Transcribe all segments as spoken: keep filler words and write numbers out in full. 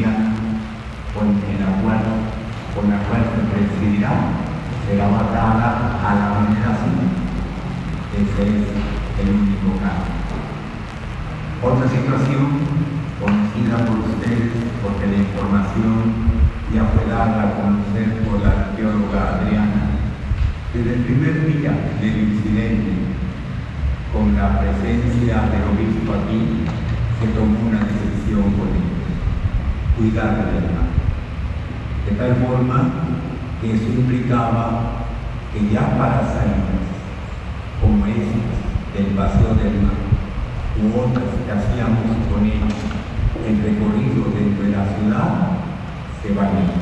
boliviana, con el acuerdo, con la cual se presidirá, será dada a la generación. Ese es el único caso. Otra situación conocida por ustedes, porque la información ya fue dada a conocer por la arqueóloga Adriana. Desde el primer día del incidente, con la presencia del obispo aquí, se tomó una decisión política: cuidar del mar. De tal forma que eso implicaba que ya para salir, como esas del paseo del mar, u otras que hacíamos con ellos, el recorrido dentro de la ciudad se banía.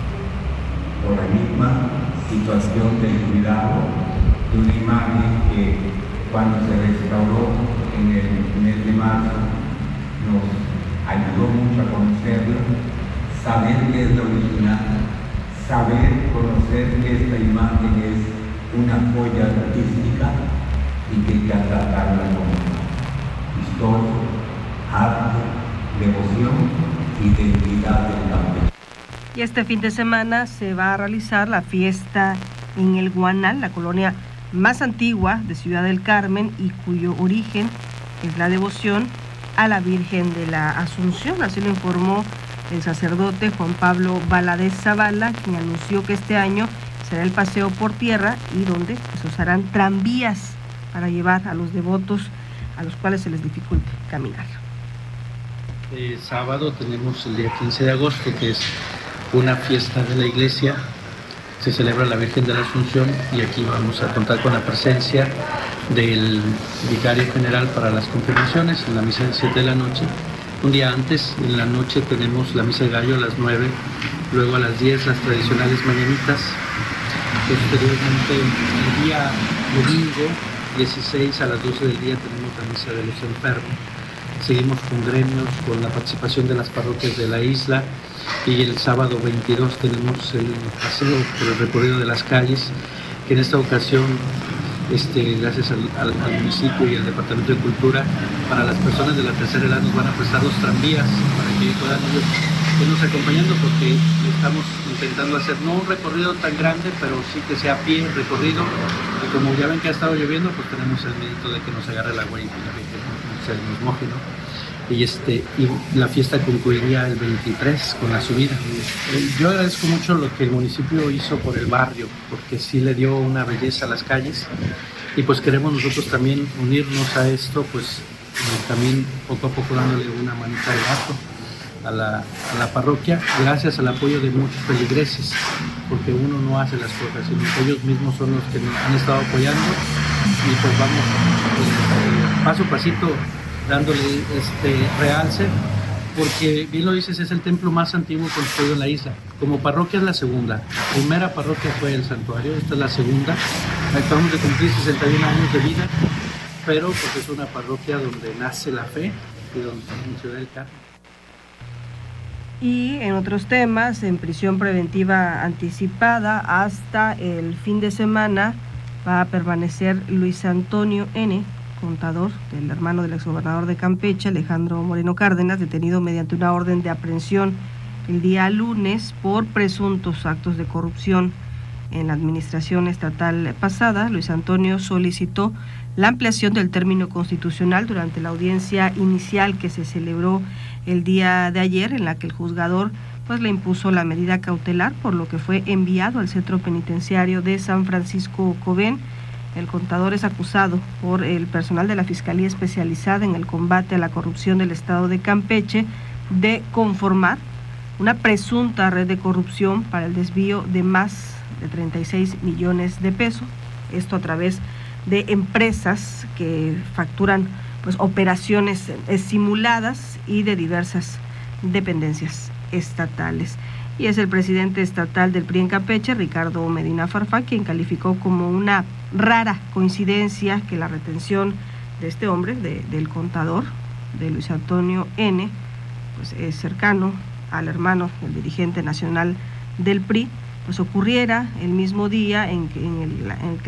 Por la misma situación del cuidado de una imagen que, cuando se restauró en el mes de marzo, nos ayudó mucho a conocerla, saber que es la original, saber, conocer que esta imagen es una joya artística y que hay que tratarla como historia, arte, devoción y identidad del campeón. Y este fin de semana se va a realizar la fiesta en el Guanal, la colonia más antigua de Ciudad del Carmen y cuyo origen es la devoción a la Virgen de la Asunción. Así lo informó el sacerdote Juan Pablo Valadez Zavala, quien anunció que este año será el paseo por tierra y donde se usarán tranvías para llevar a los devotos a los cuales se les dificulte caminar. El sábado tenemos el día quince de agosto, que es una fiesta de la iglesia. Se celebra la Virgen de la Asunción y aquí vamos a contar con la presencia del vicario general para las confirmaciones en la misa de siete de la noche. Un día antes, en la noche, tenemos la misa de gallo a las nueve, luego a las diez las tradicionales mañanitas. Posteriormente, el día domingo dieciséis a las doce del día tenemos la misa de los enfermos. Seguimos con gremios, con la participación de las parroquias de la isla, y el sábado veintidós tenemos el paseo por el recorrido de las calles, que en esta ocasión, este, gracias al, al, al municipio y al Departamento de Cultura, para las personas de la tercera edad nos van a prestar los tranvías para que puedan ellos irnos acompañando, porque estamos intentando hacer no un recorrido tan grande, pero sí que sea a pie el recorrido, y como ya ven que ha estado lloviendo, pues tenemos el mérito de que nos agarre el agua y que se nos moje, ¿no? Y, este, y la fiesta concluiría el veintitrés con la subida. Yo agradezco mucho lo que el municipio hizo por el barrio, porque sí le dio una belleza a las calles, y pues queremos nosotros también unirnos a esto, pues también poco a poco dándole una manita de gato a la, a la parroquia, gracias al apoyo de muchos feligreses, porque uno no hace las cosas, sino que ellos mismos son los que nos han estado apoyando, y pues vamos pues, paso a pasito dándole este realce, porque bien lo dices, es el templo más antiguo construido en la isla. Como parroquia es la segunda. La primera parroquia fue el santuario, esta es la segunda. Acabamos de cumplir sesenta y un años de vida, pero pues es una parroquia donde nace la fe y donde en Ciudad del Carmen. Y en otros temas, en prisión preventiva anticipada hasta el fin de semana va a permanecer Luis Antonio N., contador del hermano del exgobernador de Campeche, Alejandro Moreno Cárdenas, detenido mediante una orden de aprehensión el día lunes por presuntos actos de corrupción en la administración estatal pasada. Luis Antonio solicitó la ampliación del término constitucional durante la audiencia inicial que se celebró el día de ayer, en la que el juzgador pues le impuso la medida cautelar, por lo que fue enviado al centro penitenciario de San Francisco Cobén. El contador es acusado por el personal de la Fiscalía Especializada en el Combate a la Corrupción del Estado de Campeche de conformar una presunta red de corrupción para el desvío de más de treinta y seis millones de pesos, esto a través de empresas que facturan pues operaciones simuladas y de diversas dependencias estatales. Y es el presidente estatal del P R I en Campeche, Ricardo Medina Farfán, quien calificó como una rara coincidencia que la retención de este hombre, de, del contador, de Luis Antonio N., pues es cercano al hermano del dirigente nacional del P R I, pues ocurriera el mismo día en que en el, en el que